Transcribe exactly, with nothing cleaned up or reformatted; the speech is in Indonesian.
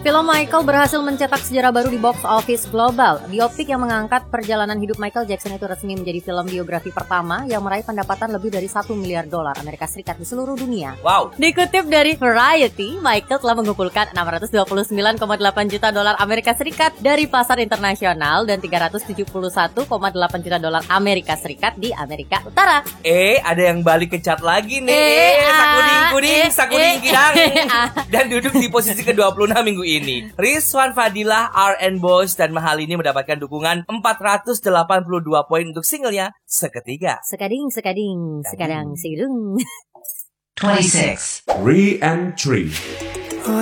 Film Michael berhasil mencetak sejarah baru di box office global. Biopik yang mengangkat perjalanan hidup Michael Jackson itu resmi menjadi film biografi pertama yang meraih pendapatan lebih dari satu miliar dolar Amerika Serikat di seluruh dunia. Wow. Dikutip dari Variety, Michael telah mengumpulkan enam ratus dua puluh sembilan koma delapan juta dolar Amerika Serikat dari pasar internasional dan tiga ratus tujuh puluh satu koma delapan juta dolar Amerika Serikat di Amerika Utara. Eh, ada yang balik ke chart lagi nih. Eh, Eh, sakuding ah, kuding, eh, sakuding eh, kidang. ah. Dan duduk di posisi ke dua puluh enam minggu ini. Rizwan Fadilah, R and Boys dan Mahalini mendapatkan dukungan empat ratus delapan puluh dua poin untuk singlenya Seketiga. Sekading, sekading, sekadang, sidung. twenty-six. Re-entry.